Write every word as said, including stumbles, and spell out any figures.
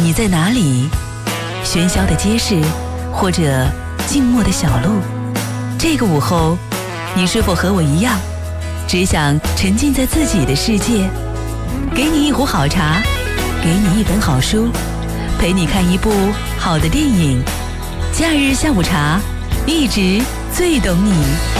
你在哪里？喧嚣的街市，或者静默的小路。这个午后，你是否和我一样，只想沉浸在自己的世界？给你一壶好茶，给你一本好书，陪你看一部好的电影。假日下午茶，一直最懂你。